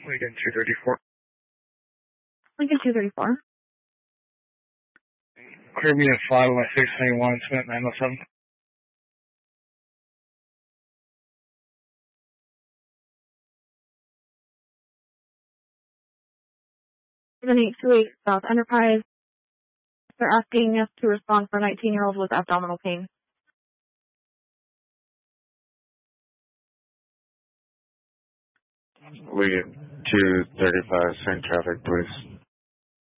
Lincoln 234. Lincoln 234. Clear me at 5 by 621, Smith 907. An 828 South Enterprise. They're asking us to respond for a 19-year-old with abdominal pain. Lincoln 235, same traffic, please.